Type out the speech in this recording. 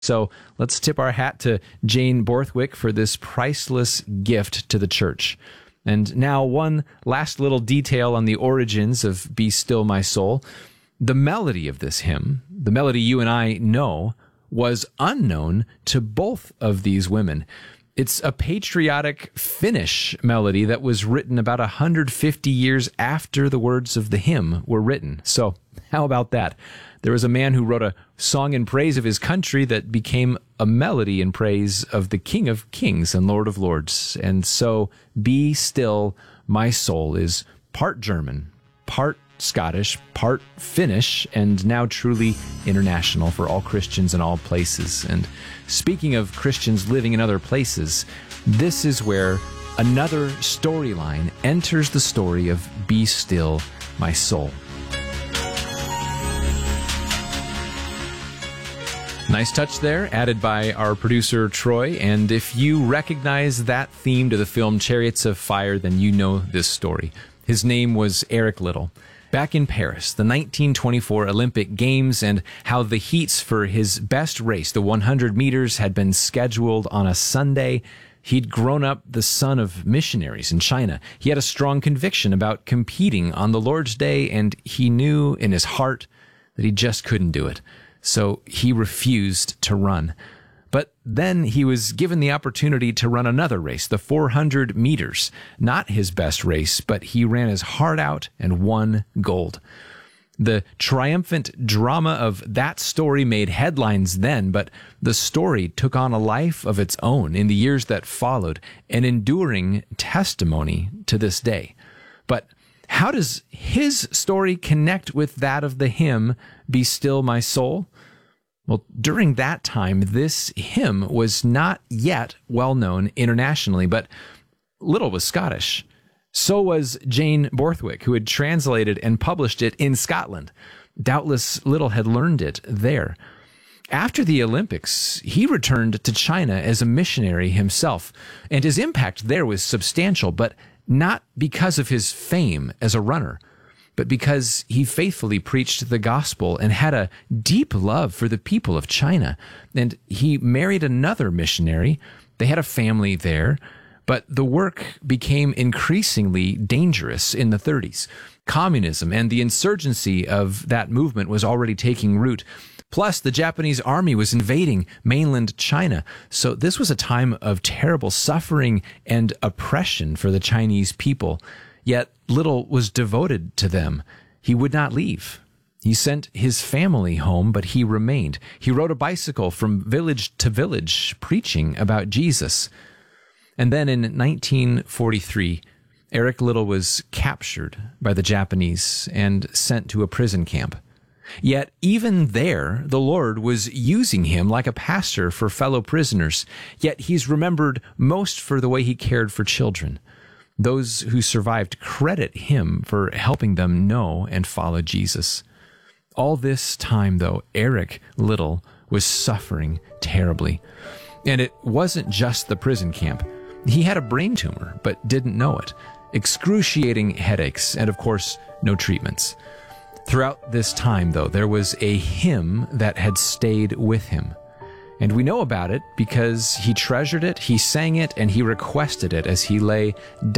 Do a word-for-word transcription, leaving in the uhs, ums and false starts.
So let's tip our hat to Jane Borthwick for this priceless gift to the church. And now one last little detail on the origins of Be Still My Soul. The melody of this hymn, the melody you and I know, was unknown to both of these women. It's a patriotic Finnish melody that was written about one hundred fifty years after the words of the hymn were written. So how about that? There was a man who wrote a song in praise of his country that became a melody in praise of the King of Kings and Lord of Lords. And so Be Still My Soul is part German, part Scottish, part Finnish, and now truly international for all Christians in all places. And speaking of Christians living in other places, this is where another storyline enters the story of Be Still My Soul. Nice touch there, added by our producer, Troy. And if you recognize that theme to the film Chariots of Fire, then you know this story. His name was Eric Liddell. Back in Paris, the nineteen twenty-four Olympic Games, and how the heats for his best race, the one hundred meters, had been scheduled on a Sunday. He'd grown up the son of missionaries in China. He had a strong conviction about competing on the Lord's Day, and he knew in his heart that he just couldn't do it. So he refused to run. But then he was given the opportunity to run another race, the four hundred meters. Not his best race, but he ran his heart out and won gold. The triumphant drama of that story made headlines then, but the story took on a life of its own in the years that followed, an enduring testimony to this day. But how does his story connect with that of the hymn, Be Still My Soul? Well, during that time, this hymn was not yet well known internationally, but Liddell was Scottish. So was Jane Borthwick, who had translated and published it in Scotland. Doubtless Liddell had learned it there. After the Olympics, he returned to China as a missionary himself, and his impact there was substantial, but not because of his fame as a runner, but because he faithfully preached the gospel and had a deep love for the people of China. And he married another missionary. They had a family there, but the work became increasingly dangerous in the thirties. Communism and the insurgency of that movement was already taking root. Plus, the Japanese army was invading mainland China. So this was a time of terrible suffering and oppression for the Chinese people. Yet Liddell was devoted to them. He would not leave. He sent his family home, but he remained. He rode a bicycle from village to village, preaching about Jesus. And then in nineteen forty-three, Eric Liddell was captured by the Japanese and sent to a prison camp. Yet even there, the Lord was using him like a pastor for fellow prisoners. Yet he's remembered most for the way he cared for children. Those who survived credit him for helping them know and follow Jesus. All this time, though, Eric Liddell was suffering terribly. And it wasn't just the prison camp. He had a brain tumor, but didn't know it. Excruciating headaches, and of course, no treatments. Throughout this time, though, there was a hymn that had stayed with him. And we know about it because he treasured it, he sang it, and he requested it as he lay dying.